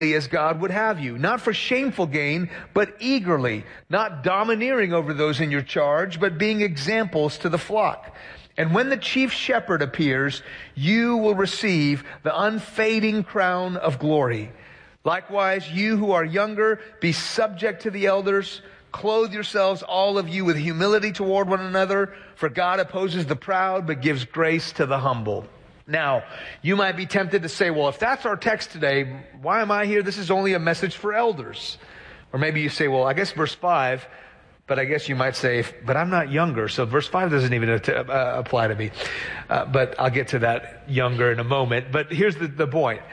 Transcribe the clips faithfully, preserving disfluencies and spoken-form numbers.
as God would have you, not for shameful gain, but eagerly, not domineering over those in your charge, but being examples to the flock. And when the chief shepherd appears, you will receive the unfading crown of glory. Likewise, you who are younger, be subject to the elders. Clothe yourselves, all of you, with humility toward one another, for God opposes the proud, but gives grace to the humble. Now, you might be tempted to say, well, if that's our text today, why am I here? This is only a message for elders. Or maybe you say, well, I guess verse five, but I guess you might say, but I'm not younger, so verse five doesn't even uh, apply to me. Uh, but I'll get to that younger in a moment. But here's the, the point.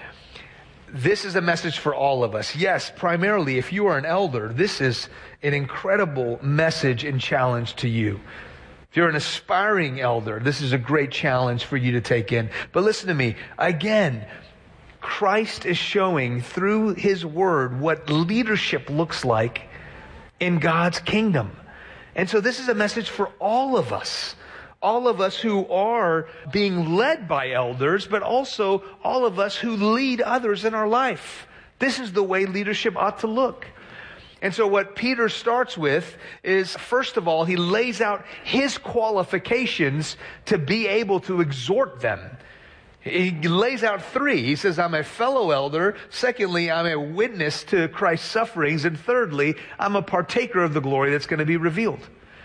This is a message for all of us. Yes, primarily, if you are an elder, this is an incredible message and challenge to you. If you're an aspiring elder, this is a great challenge for you to take in. But listen to me. Again, Christ is showing through His Word what leadership looks like in God's kingdom. And so this is a message for all of us. All of us who are being led by elders, but also all of us who lead others in our life. This is the way leadership ought to look. And so what Peter starts with is, first of all, he lays out his qualifications to be able to exhort them. He lays out three. He says, I'm a fellow elder. Secondly, I'm a witness to Christ's sufferings. And thirdly, I'm a partaker of the glory that's going to be revealed.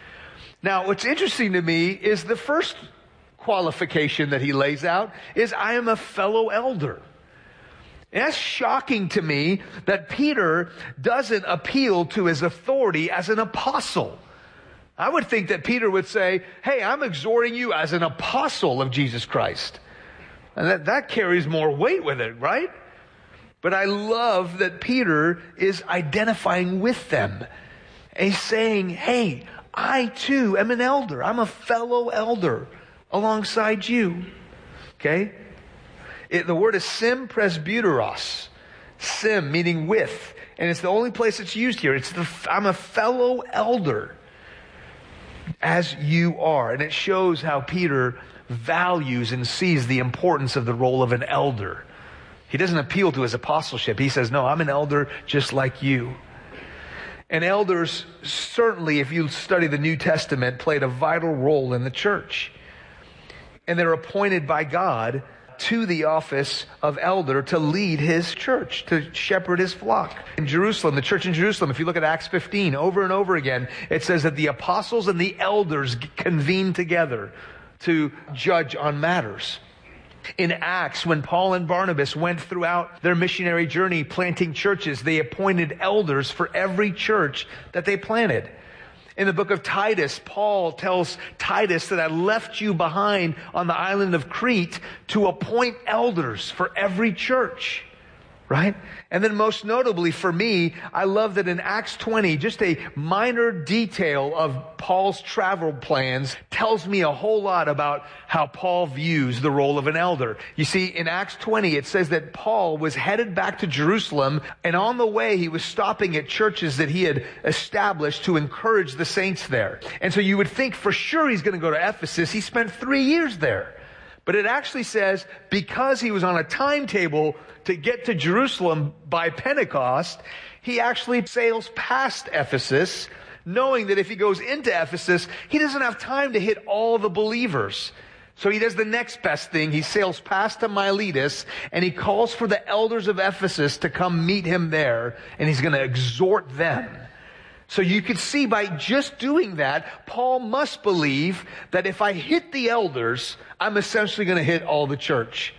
Now, what's interesting to me is the first qualification that he lays out is, I am a fellow elder. And that's shocking to me that Peter doesn't appeal to his authority as an apostle. I would think that Peter would say, hey, I'm exhorting you as an apostle of Jesus Christ. And that, that carries more weight with it, right? But I love that Peter is identifying with them. And he's saying, hey, I too am an elder. I'm a fellow elder alongside you. Okay? It, the word is sim presbyteros. Sim, meaning with. And it's the only place it's used here. It's the, I'm a fellow elder as you are. And it shows how Peter values and sees the importance of the role of an elder. He doesn't appeal to his apostleship. He says, no, I'm an elder just like you. And elders, certainly, if you study the New Testament, played a vital role in the church. And they're appointed by God to the office of elder to lead His church, to shepherd His flock. In Jerusalem, the church in Jerusalem, if you look at Acts fifteen, over and over again, it says that the apostles and the elders convened together to judge on matters. In Acts, when Paul and Barnabas went throughout their missionary journey planting churches, they appointed elders for every church that they planted. In the book of Titus, Paul tells Titus that I left you behind on the island of Crete to appoint elders for every church. Right? And then most notably for me, I love that in Acts twenty, just a minor detail of Paul's travel plans tells me a whole lot about how Paul views the role of an elder. You see, in Acts twenty, it says that Paul was headed back to Jerusalem, and on the way he was stopping at churches that he had established to encourage the saints there. And so you would think for sure he's going to go to Ephesus. He spent three years there. But it actually says because he was on a timetable to get to Jerusalem by Pentecost, he actually sails past Ephesus, knowing that if he goes into Ephesus, he doesn't have time to hit all the believers. So he does the next best thing. He sails past to Miletus, and he calls for the elders of Ephesus to come meet him there, and he's going to exhort them. So you could see by just doing that, Paul must believe that if I hit the elders, I'm essentially going to hit all the church.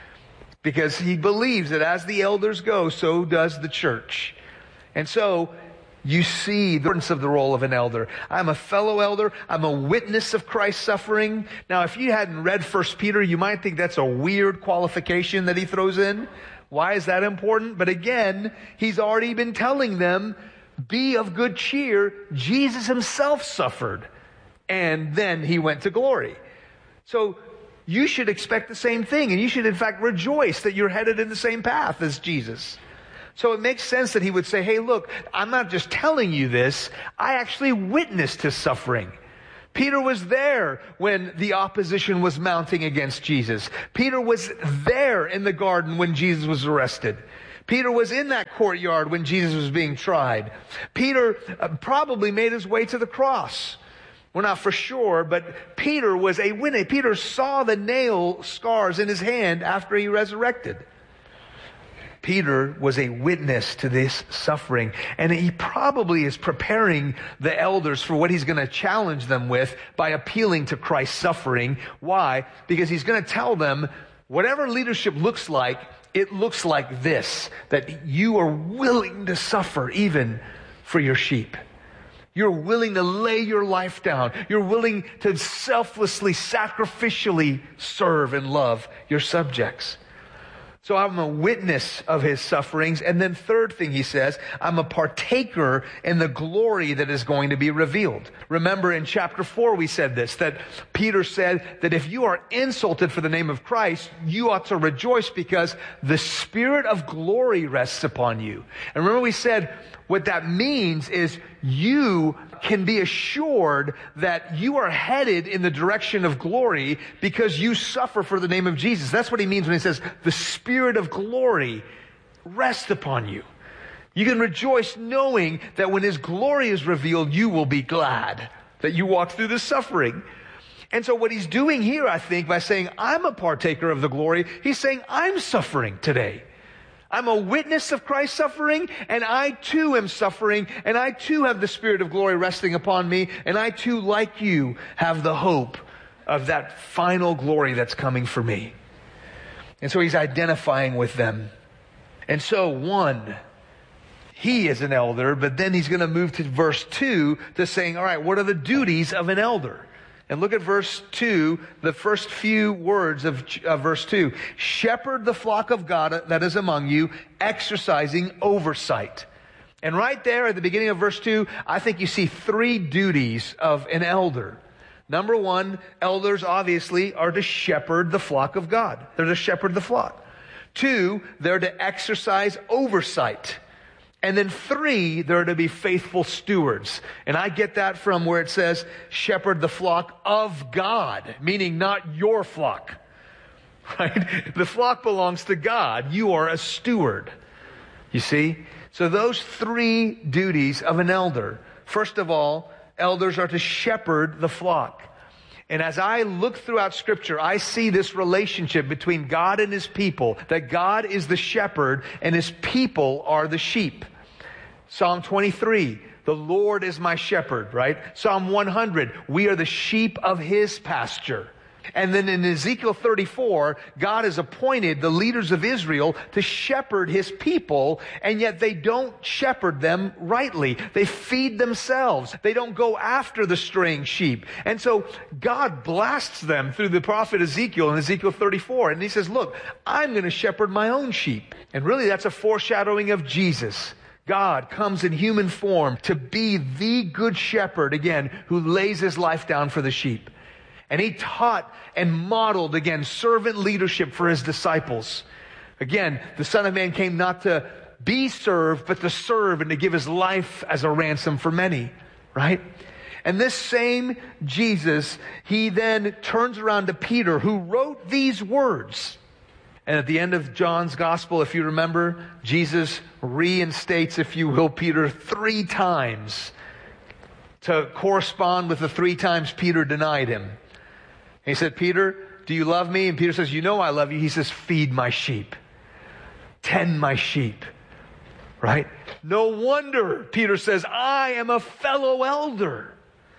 Because he believes that as the elders go, so does the church. And so you see the importance of the role of an elder. I'm a fellow elder. I'm a witness of Christ's suffering. Now, if you hadn't read First Peter, you might think that's a weird qualification that he throws in. Why is that important? But again, he's already been telling them, be of good cheer. Jesus himself suffered, and then he went to glory. So you should expect the same thing, and you should in fact rejoice that you're headed in the same path as Jesus. So it makes sense that he would say, hey, look, I'm not just telling you this. I actually witnessed his suffering. Peter was there when the opposition was mounting against Jesus. Peter was there in the garden when Jesus was arrested. Peter was in that courtyard when Jesus was being tried. Peter uh, probably made his way to the cross. We're not for sure, but Peter was a witness. Peter saw the nail scars in his hand after he resurrected. Peter was a witness to this suffering, and he probably is preparing the elders for what he's going to challenge them with by appealing to Christ's suffering. Why? Because he's going to tell them, whatever leadership looks like, it looks like this, that you are willing to suffer even for your sheep. You're willing to lay your life down. You're willing to selflessly, sacrificially serve and love your subjects. So I'm a witness of his sufferings. And then third thing he says, I'm a partaker in the glory that is going to be revealed. Remember in chapter four we said this, that Peter said that if you are insulted for the name of Christ, you ought to rejoice because the Spirit of glory rests upon you. And remember we said what that means is you can be assured that you are headed in the direction of glory because you suffer for the name of Jesus. That's what he means when he says the Spirit of glory rests upon you. You can rejoice knowing that when his glory is revealed, you will be glad that you walked through the suffering. And so what he's doing here, I think, by saying, I'm a partaker of the glory, he's saying, I'm suffering today. I'm a witness of Christ's suffering, and I too am suffering, and I too have the Spirit of glory resting upon me, and I too, like you, have the hope of that final glory that's coming for me. And so he's identifying with them. And so, one, he is an elder, but then he's going to move to verse two to saying, all right, what are the duties of an elder? And look at verse two, the first few words of uh, verse two. Shepherd the flock of God that is among you, exercising oversight. And right there at the beginning of verse two, I think you see three duties of an elder. Number one, elders obviously are to shepherd the flock of God. They're to shepherd the flock. Two, they're to exercise oversight. And then three, they're to be faithful stewards. And I get that from where it says, shepherd the flock of God, meaning not your flock, right? The flock belongs to God. You are a steward. You see? So those three duties of an elder. First of all, elders are to shepherd the flock. And as I look throughout Scripture, I see this relationship between God and his people, that God is the shepherd and his people are the sheep. Psalm twenty-three, the Lord is my shepherd, right? Psalm one hundred, we are the sheep of his pasture. And then in Ezekiel thirty-four, God has appointed the leaders of Israel to shepherd his people, and yet they don't shepherd them rightly. They feed themselves. They don't go after the straying sheep. And so God blasts them through the prophet Ezekiel in Ezekiel thirty-four. And he says, look, I'm going to shepherd my own sheep. And really that's a foreshadowing of Jesus. God comes in human form to be the good shepherd, again, who lays his life down for the sheep. And he taught and modeled, again, servant leadership for his disciples. Again, the Son of Man came not to be served, but to serve and to give his life as a ransom for many, right? And this same Jesus, he then turns around to Peter, who wrote these words. And at the end of John's gospel, if you remember, Jesus reinstates, if you will, Peter three times to correspond with the three times Peter denied him. And he said, Peter, do you love me? And Peter says, you know I love you. He says, feed my sheep. Tend my sheep. Right? No wonder Peter says, I am a fellow elder.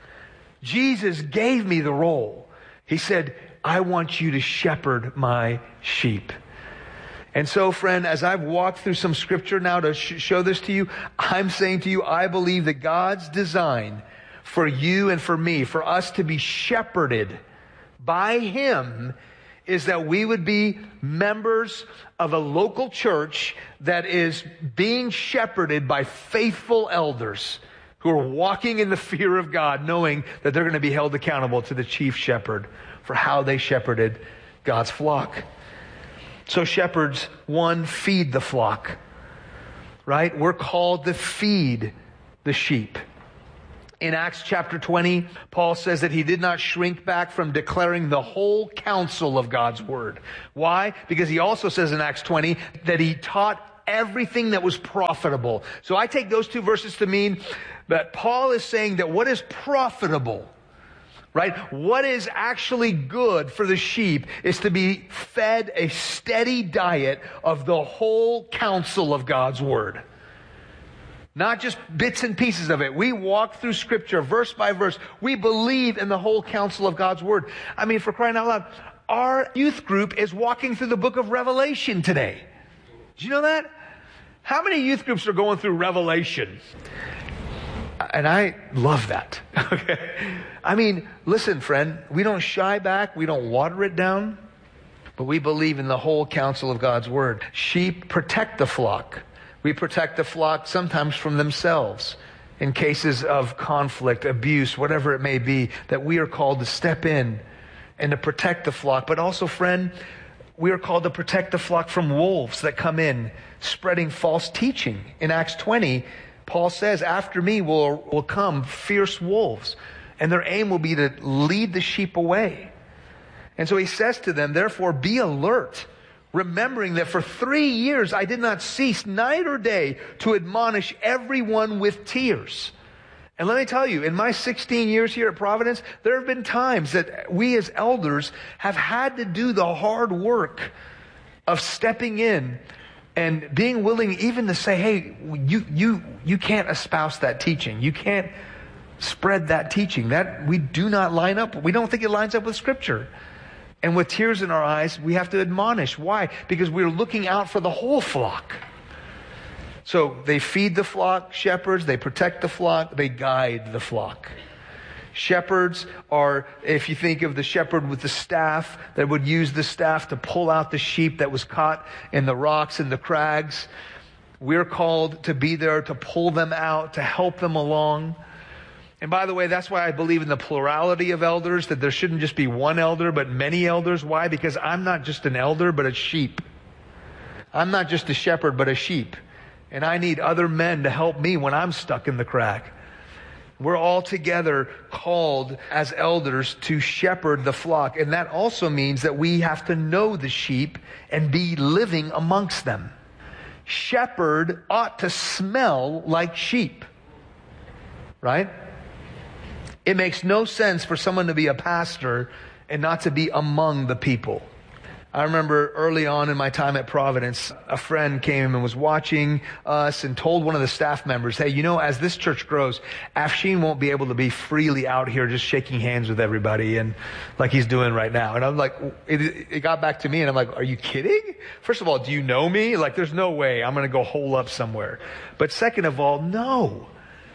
Jesus gave me the role. He said, I want you to shepherd my sheep. And so, friend, as I've walked through some scripture now to sh- show this to you, I'm saying to you, I believe that God's design for you and for me, for us to be shepherded by him, is that we would be members of a local church that is being shepherded by faithful elders who are walking in the fear of God, knowing that they're going to be held accountable to the chief shepherd for how they shepherded God's flock. So shepherds, one, feed the flock, right? We're called to feed the sheep. In Acts chapter twenty, Paul says that he did not shrink back from declaring the whole counsel of God's word. Why? Because he also says in Acts twenty that he taught everything that was profitable. So I take those two verses to mean that Paul is saying that what is profitable, right? What is actually good for the sheep is to be fed a steady diet of the whole counsel of God's Word. Not just bits and pieces of it. We walk through Scripture verse by verse. We believe in the whole counsel of God's Word. I mean, for crying out loud, our youth group is walking through the book of Revelation today. Did you know that? How many youth groups are going through Revelation? And I love that. Okay. I mean, listen, friend, we don't shy back. We don't water it down. But we believe in the whole counsel of God's Word. Sheep protect the flock. We protect the flock sometimes from themselves in cases of conflict, abuse, whatever it may be, that we are called to step in and to protect the flock. But also, friend, we are called to protect the flock from wolves that come in spreading false teaching. In Acts twenty, Paul says, after me will, will come fierce wolves, and their aim will be to lead the sheep away. And so he says to them, therefore, be alert, remembering that for three years I did not cease night or day to admonish everyone with tears. And let me tell you, in my sixteen years here at Providence, there have been times that we as elders have had to do the hard work of stepping in and being willing even to say, hey, you you you can't espouse that teaching. You can't spread that teaching. That we do not line up. We don't think it lines up with Scripture. And with tears in our eyes, we have to admonish. Why? Because we're looking out for the whole flock. So they feed the flock, shepherds, they protect the flock, they guide the flock. Shepherds are, if you think of the shepherd with the staff, that would use the staff to pull out the sheep that was caught in the rocks and the crags. We're called to be there to pull them out, to help them along. And by the way, that's why I believe in the plurality of elders, that there shouldn't just be one elder, but many elders. Why? Because I'm not just an elder, but a sheep. I'm not just a shepherd, but a sheep. And I need other men to help me when I'm stuck in the crack. We're all together called as elders to shepherd the flock. And that also means that we have to know the sheep and be living amongst them. Shepherd ought to smell like sheep. Right? It makes no sense for someone to be a pastor and not to be among the people. I remember early on in my time at Providence, a friend came and was watching us and told one of the staff members, hey, you know, as this church grows, Afshin won't be able to be freely out here just shaking hands with everybody and like he's doing right now. And I'm like, it, it got back to me and I'm like, are you kidding? First of all, do you know me? Like, there's no way I'm going to go hole up somewhere. But second of all, no.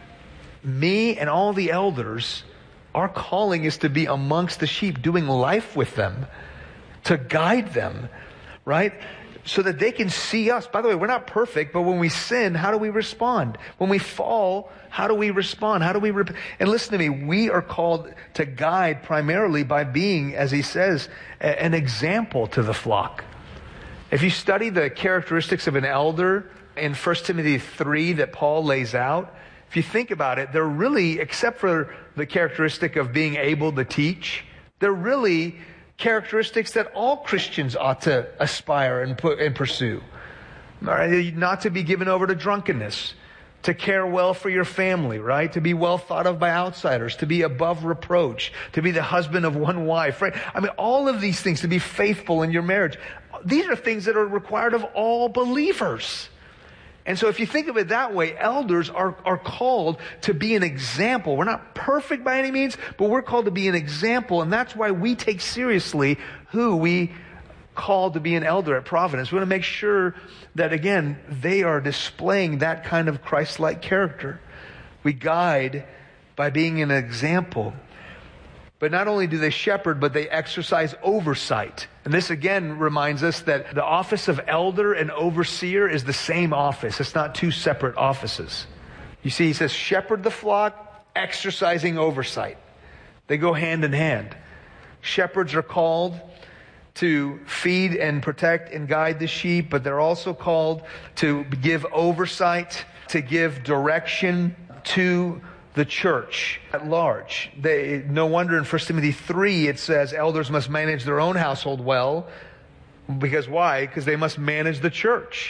Me and all the elders, our calling is to be amongst the sheep, doing life with them, to guide them, right? So that they can see us. By the way, we're not perfect, but when we sin, how do we respond? When we fall, how do we respond? How do we rep- And listen to me, we are called to guide primarily by being, as he says, a- an example to the flock. If you study the characteristics of an elder in First Timothy three that Paul lays out, if you think about it, they're really, except for the characteristic of being able to teach, they're really characteristics that all Christians ought to aspire and put and pursue. All right? Not to be given over to drunkenness, to care well for your family, right? To be well thought of by outsiders, to be above reproach, to be the husband of one wife, right? I mean, all of these things, to be faithful in your marriage. These are things that are required of all believers. And so if you think of it that way, elders are, are called to be an example. We're not perfect by any means, but we're called to be an example. And that's why we take seriously who we call to be an elder at Providence. We want to make sure that, again, they are displaying that kind of Christ-like character. We guide by being an example. But not only do they shepherd, but they exercise oversight. And this again reminds us that the office of elder and overseer is the same office. It's not two separate offices. You see, he says, shepherd the flock, exercising oversight. They go hand in hand. Shepherds are called to feed and protect and guide the sheep, but they're also called to give oversight, to give direction to the church at large. They, no wonder in First Timothy three it says elders must manage their own household well. Because why? Because they must manage the church.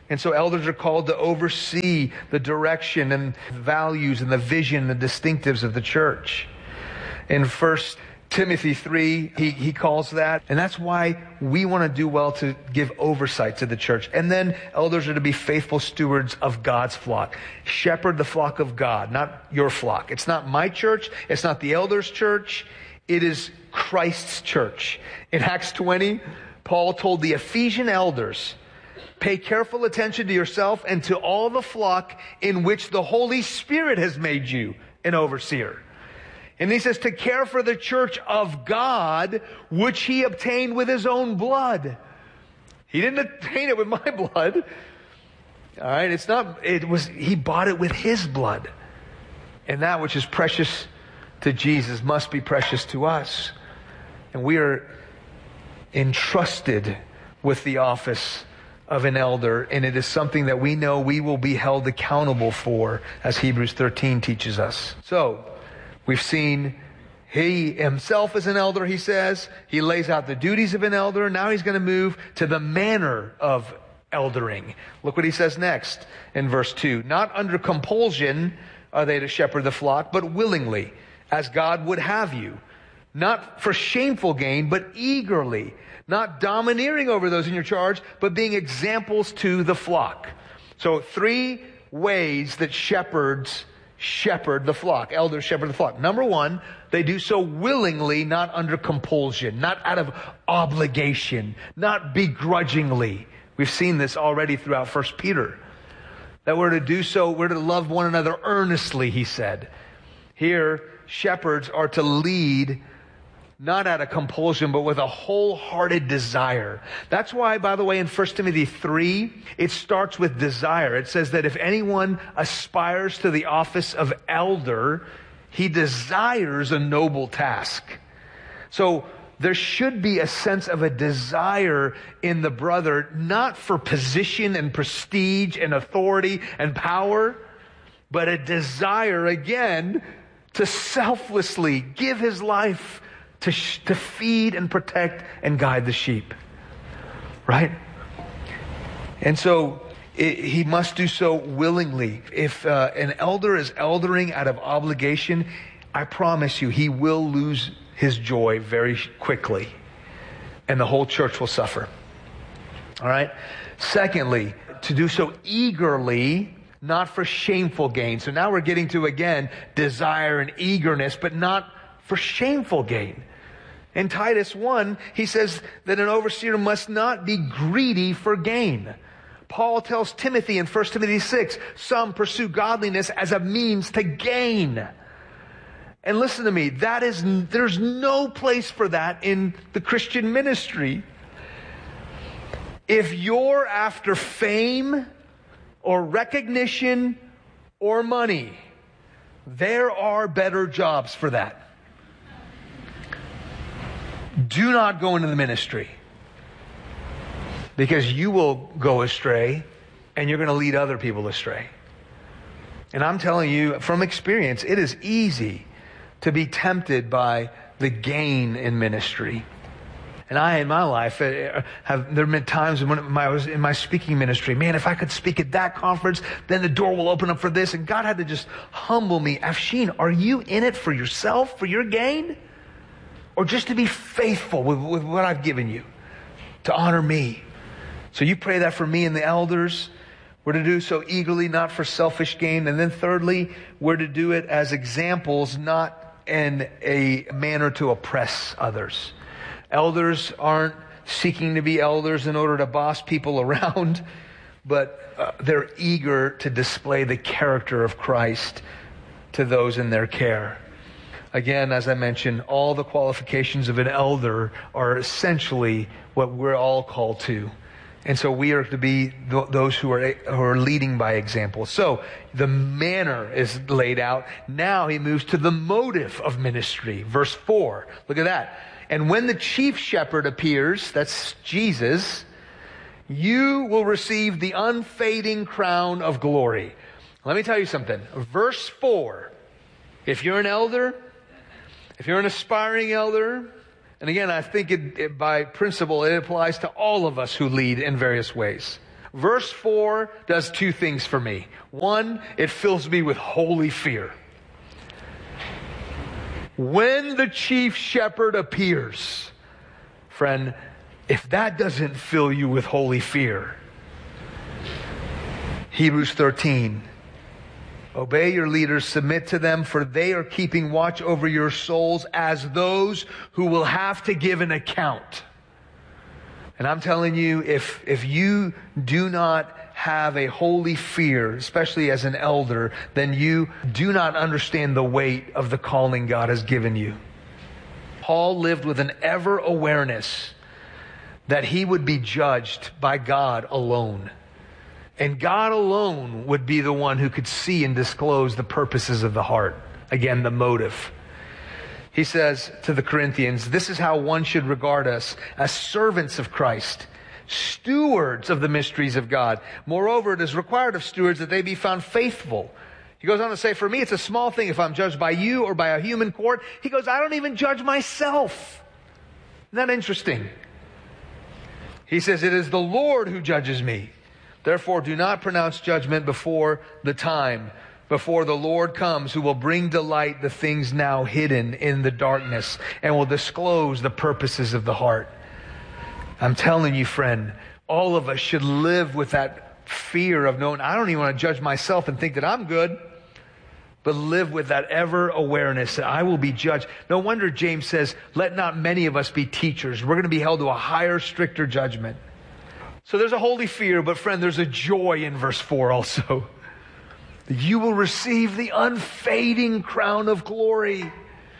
And so elders are called to oversee the direction and values and the vision and the distinctives of the church. In First Timothy three, he, he calls that. And that's why we want to do well to give oversight to the church. And then elders are to be faithful stewards of God's flock. Shepherd the flock of God, not your flock. It's not my church. It's not the elders' church. It is Christ's church. In Acts twenty, Paul told the Ephesian elders, pay careful attention to yourself and to all the flock in which the Holy Spirit has made you an overseer. And he says to care for the church of God, which he obtained with his own blood. He didn't obtain it with my blood. All right, it's not, it was, he bought it with his blood. And that which is precious to Jesus must be precious to us. And we are entrusted with the office of an elder, and it is something that we know we will be held accountable for, as Hebrews thirteen teaches us. So, we've seen he himself is an elder, he says. He lays out the duties of an elder. Now he's going to move to the manner of eldering. Look what he says next in verse two. Not under compulsion are they to shepherd the flock, but willingly, as God would have you. Not for shameful gain, but eagerly. Not domineering over those in your charge, but being examples to the flock. So three ways that shepherds shepherd the flock. Elders shepherd the flock. Number one, they do so willingly, not under compulsion, not out of obligation, not begrudgingly. We've seen this already throughout First Peter. That we're to do so, we're to love one another earnestly, he said. Here, shepherds are to lead not out of compulsion, but with a wholehearted desire. That's why, by the way, in First Timothy three, it starts with desire. It says that if anyone aspires to the office of elder, he desires a noble task. So there should be a sense of a desire in the brother, not for position and prestige and authority and power, but a desire, again, to selflessly give his life To, sh- to feed and protect and guide the sheep. Right? And so it, he must do so willingly. If uh, an elder is eldering out of obligation, I promise you he will lose his joy very quickly. And the whole church will suffer. All right? Secondly, to do so eagerly, not for shameful gain. So now we're getting to, again, desire and eagerness, but not for shameful gain. In Titus one, he says that an overseer must not be greedy for gain. Paul tells Timothy in First Timothy six, some pursue godliness as a means to gain. And listen to me, that is, there's no place for that in the Christian ministry. If you're after fame or recognition or money, there are better jobs for that. Do not go into the ministry, because you will go astray and you're going to lead other people astray. And I'm telling you from experience, it is easy to be tempted by the gain in ministry. And I, in my life, have there have been times when I was in my speaking ministry, man, if I could speak at that conference, then the door will open up for this. And God had to just humble me. Afshin, are you in it for yourself, for your gain? Or just to be faithful with, with what I've given you, to honor me? So you pray that for me and the elders. We're to do so eagerly, not for selfish gain. And then thirdly, we're to do it as examples, not in a manner to oppress others. Elders aren't seeking to be elders in order to boss people around, but uh, they're eager to display the character of Christ to those in their care. Again, as I mentioned, all the qualifications of an elder are essentially what we're all called to. And so we are to be th- those who are, who are leading by example. So the manner is laid out. Now he moves to the motive of ministry. Verse four. Look at that. And when the chief shepherd appears, that's Jesus, you will receive the unfading crown of glory. Let me tell you something. Verse four. If you're an elder, if you're an aspiring elder, and again, I think it, it, by principle, it applies to all of us who lead in various ways. Verse four does two things for me. One, it fills me with holy fear. When the chief shepherd appears, friend, if that doesn't fill you with holy fear, Hebrews thirteen, obey your leaders, submit to them, for they are keeping watch over your souls as those who will have to give an account. And I'm telling you, if, if you do not have a holy fear, especially as an elder, then you do not understand the weight of the calling God has given you. Paul lived with an ever awareness that he would be judged by God alone. And God alone would be the one who could see and disclose the purposes of the heart. Again, the motive. He says to the Corinthians, this is how one should regard us, as servants of Christ, stewards of the mysteries of God. Moreover, it is required of stewards that they be found faithful. He goes on to say, for me, it's a small thing if I'm judged by you or by a human court. He goes, I don't even judge myself. Isn't that interesting? He says, it is the Lord who judges me. Therefore, do not pronounce judgment before the time, before the Lord comes, who will bring to light the things now hidden in the darkness and will disclose the purposes of the heart. I'm telling you, friend, all of us should live with that fear of knowing, I don't even want to judge myself and think that I'm good, but live with that ever awareness that I will be judged. No wonder James says, let not many of us be teachers. We're going to be held to a higher, stricter judgment. So there's a holy fear, but friend, there's a joy in verse four also. You will receive the unfading crown of glory.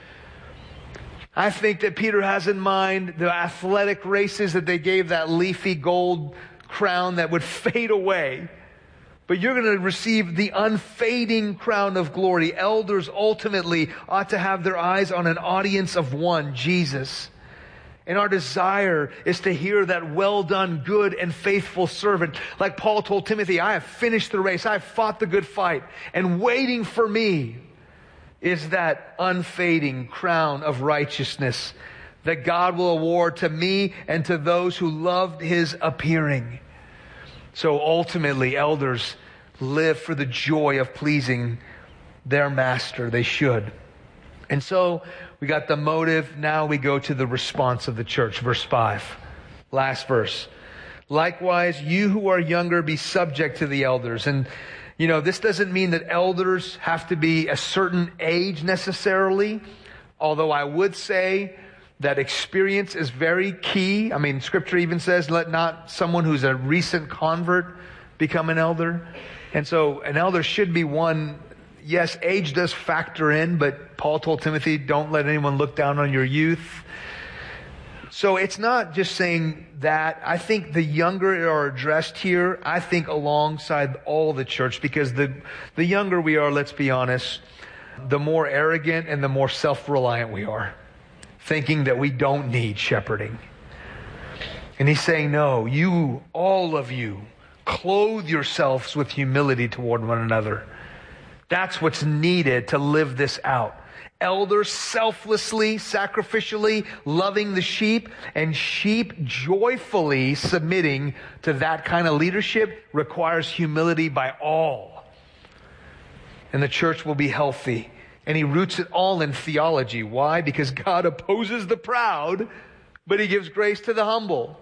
I think that Peter has in mind the athletic races that they gave that leafy gold crown that would fade away. But you're going to receive the unfading crown of glory. Elders ultimately ought to have their eyes on an audience of one, Jesus. And our desire is to hear that well done, good and faithful servant. Like Paul told Timothy, I have finished the race. I have fought the good fight. And waiting for me is that unfading crown of righteousness that God will award to me and to those who loved his appearing. So ultimately, elders live for the joy of pleasing their master. They should. And so we got the motive. Now we go to the response of the church. Verse five. Last verse. Likewise, you who are younger, be subject to the elders. And, you know, this doesn't mean that elders have to be a certain age necessarily. Although I would say that experience is very key. I mean, Scripture even says, let not someone who's a recent convert become an elder. And so an elder should be one. Yes, age does factor in, but Paul told Timothy, don't let anyone look down on your youth. So it's not just saying that. I think the younger are addressed here, I think alongside all the church, because the, the younger we are, let's be honest, the more arrogant and the more self-reliant we are, thinking that we don't need shepherding. And he's saying, no, you, all of you, clothe yourselves with humility toward one another. That's what's needed to live this out. Elders selflessly, sacrificially loving the sheep, and sheep joyfully submitting to that kind of leadership requires humility by all. And the church will be healthy. And he roots it all in theology. Why? Because God opposes the proud, but he gives grace to the humble.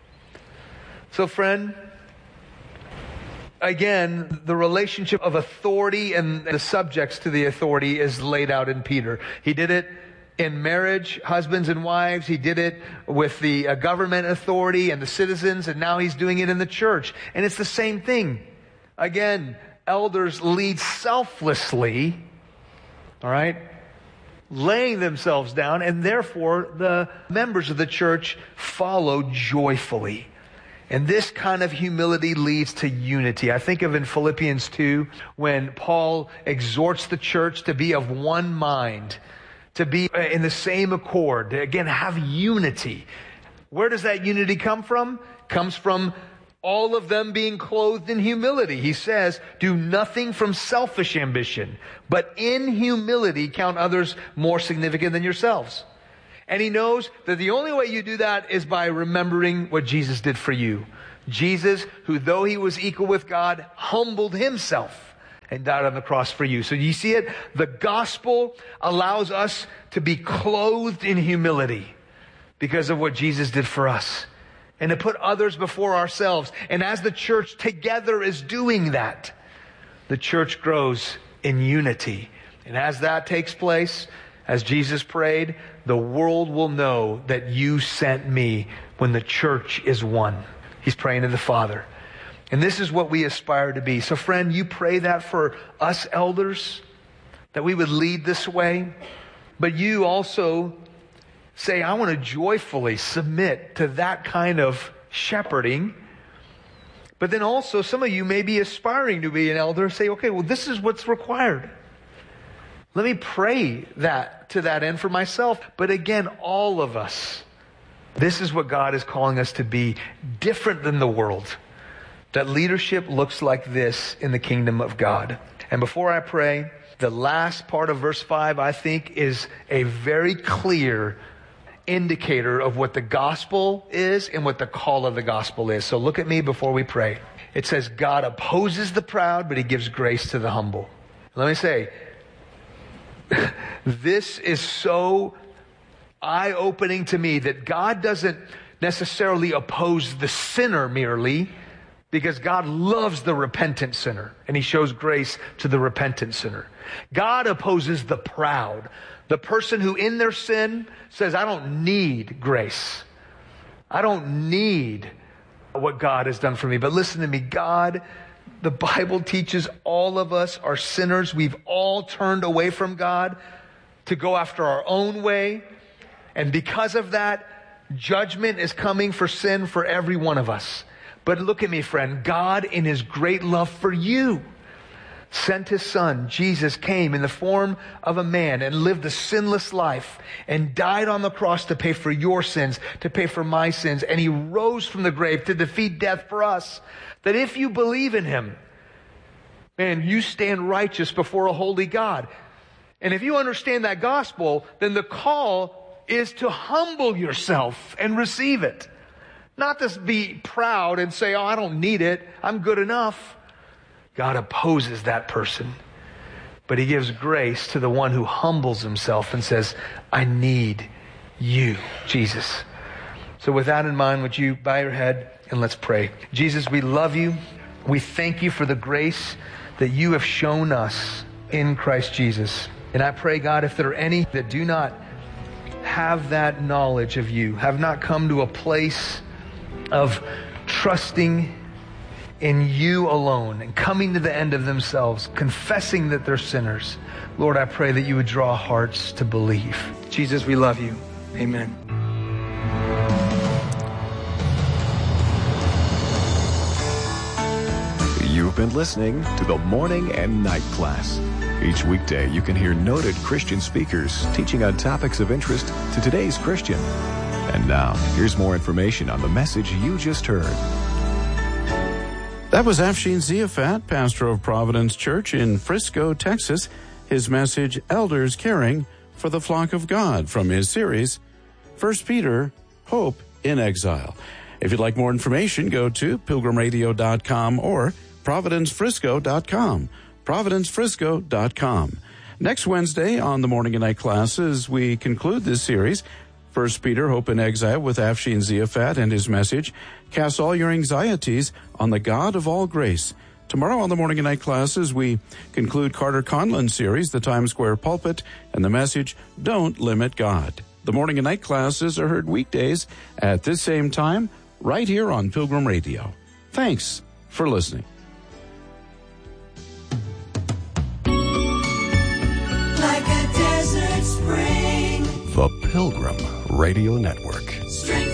So friend, again, the relationship of authority and the subjects to the authority is laid out in Peter. He did it in marriage, husbands and wives. He did it with the uh, government authority and the citizens, and now he's doing it in the church. And it's the same thing. Again, elders lead selflessly, all right, laying themselves down, and therefore the members of the church follow joyfully. And this kind of humility leads to unity. I think of in Philippians two, when Paul exhorts the church to be of one mind, to be in the same accord, to again have unity. Where does that unity come from? Comes from all of them being clothed in humility. He says, do nothing from selfish ambition, but in humility count others more significant than yourselves. And he knows that the only way you do that is by remembering what Jesus did for you. Jesus, who though he was equal with God, humbled himself and died on the cross for you. So you see it? The gospel allows us to be clothed in humility because of what Jesus did for us, and to put others before ourselves. And as the church together is doing that, the church grows in unity. And as that takes place, as Jesus prayed, the world will know that you sent me when the church is one. He's praying to the Father. And this is what we aspire to be. So friend, you pray that for us elders, that we would lead this way. But you also say, I want to joyfully submit to that kind of shepherding. But then also, some of you may be aspiring to be an elder. Say, okay, well, this is what's required. Let me pray that to that end for myself. But again, all of us, this is what God is calling us to be, different than the world. That leadership looks like this in the kingdom of God. And before I pray, the last part of verse five, I think, is a very clear indicator of what the gospel is and what the call of the gospel is. So look at me before we pray. It says, God opposes the proud, but he gives grace to the humble. Let me say, this is so eye-opening to me that God doesn't necessarily oppose the sinner merely, because God loves the repentant sinner, and he shows grace to the repentant sinner. God opposes the proud, the person who in their sin says, I don't need grace. I don't need what God has done for me. But listen to me, God, the Bible teaches all of us are sinners. We've all turned away from God to go after our own way. And because of that, judgment is coming for sin for every one of us. But look at me, friend. God, in his great love for you, sent his son. Jesus came in the form of a man and lived a sinless life and died on the cross to pay for your sins, to pay for my sins. And he rose from the grave to defeat death for us. That if you believe in him, man, you stand righteous before a holy God. And if you understand that gospel, then the call is to humble yourself and receive it. Not to be proud and say, oh, I don't need it. I'm good enough. God opposes that person. But he gives grace to the one who humbles himself and says, I need you, Jesus. So with that in mind, would you bow your head and let's pray. Jesus, we love you. We thank you for the grace that you have shown us in Christ Jesus. And I pray, God, if there are any that do not have that knowledge of you, have not come to a place of trusting in you alone and coming to the end of themselves, confessing that they're sinners, Lord, I pray that you would draw hearts to believe. Jesus, we love you. Amen. You've been listening to the Morning and Night Class. Each weekday, you can hear noted Christian speakers teaching on topics of interest to today's Christian. And now, here's more information on the message you just heard. That was Afshin Ziafat, pastor of Providence Church in Frisco, Texas. His message, Elders Caring for the Flock of God, from his series, First Peter, Hope in Exile. If you'd like more information, go to pilgrim radio dot com or providence frisco dot com. providence frisco dot com. Next Wednesday on the Morning and Night Classes, we conclude this series, First Peter, Hope in Exile, with Afshin Ziafat and his message, Cast all your anxieties on the God of all grace. Tomorrow on the Morning and Night Classes, we conclude Carter Conlon's series, The Times Square Pulpit, and the message, Don't Limit God. The Morning and Night Classes are heard weekdays at this same time, right here on Pilgrim Radio. Thanks for listening. Like a desert spring. The Pilgrim Radio Network.